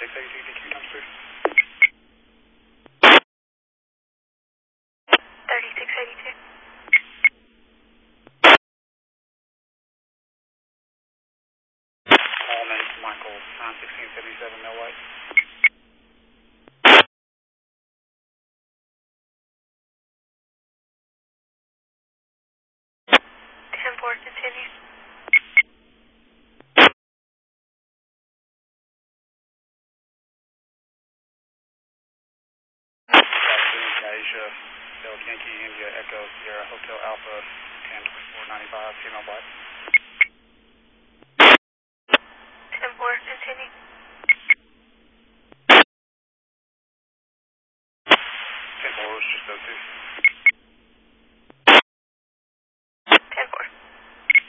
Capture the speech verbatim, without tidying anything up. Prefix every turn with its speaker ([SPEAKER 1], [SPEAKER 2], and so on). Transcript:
[SPEAKER 1] thirty-six eighty-two D Q times three.
[SPEAKER 2] thirty-six eighty-two.
[SPEAKER 1] Allman, Michael, nine sixteen seventy-seven, no white.
[SPEAKER 2] ten four, continue.
[SPEAKER 1] Asia, Delta Yankee, India, Echo, Sierra, Hotel Alpha, ten twenty-four ninety-five, female black.